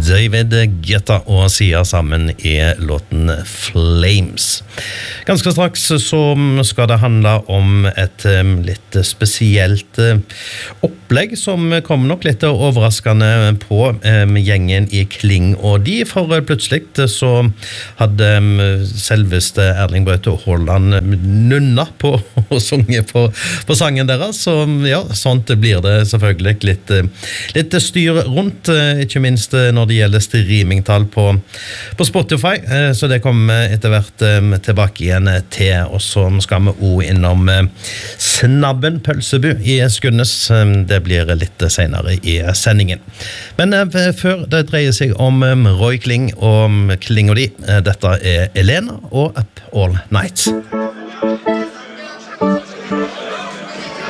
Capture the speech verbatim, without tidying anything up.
David Guetta og Sia sammen i låten Flames. Ganske straks så skal det handle om et litt spesielt opplegg som kommer nok litt overraskende på gjengen i Kling og de, for plutselig så hadde selveste Erling Braut Haaland nunna på og sunget på, på sangen deres, så ja, sånt blir det selvfølgelig litt, litt styr rundt, ikke minst når det gjelder streamingtall på, på Spotify, så det kommer etter hvert tilbake igjen til, og så skal vi også innom Snabben Pølsebu i Skundes, det blir litt senere i sendingen. Men før det dreier seg om Roy Kling og Kling og de, dette er Elena og Up All Night.